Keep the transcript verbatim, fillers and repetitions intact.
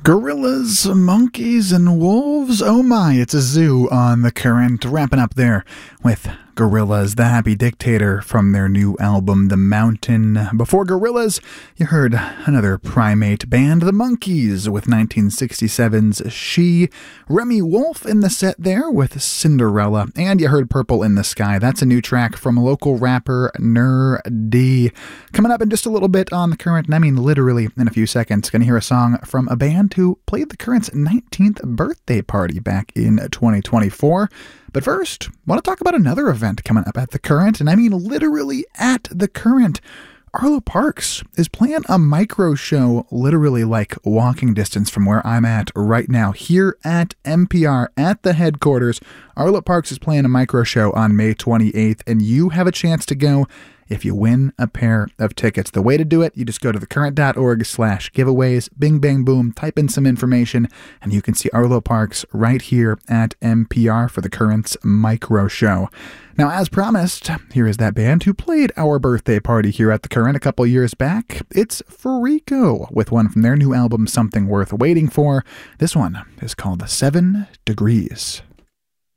Gorillas, monkeys, and wolves. Oh my, it's a zoo on The Current. Wrapping up there with Gorillaz, The Happy Dictator from their new album, The Mountain. Before Gorillaz, you heard another primate band, The Monkees, with nineteen sixty-seven's She. Remy Wolf in the set there with Cinderella. And you heard Purple in the Sky. That's a new track from local rapper Nur D. Coming up in just a little bit on The Current, and I mean literally in a few seconds, going to hear a song from a band who played The Current's nineteenth birthday party back in twenty twenty-four. But first, I want to talk about another event coming up at The Current, and I mean literally at The Current. Arlo Parks is playing a micro show literally like walking distance from where I'm at right now, here at N P R at the headquarters. Arlo Parks is playing a micro show on May twenty-eighth, and you have a chance to go if you win a pair of tickets. The way to do it, you just go to thecurrent.org slash giveaways, bing, bang, boom, type in some information, and you can see Arlo Parks right here at N P R for The Current's micro show. Now, as promised, here is that band who played our birthday party here at The Current a couple years back. It's Farico, with one from their new album, Something Worth Waiting For. This one is called Seven Degrees.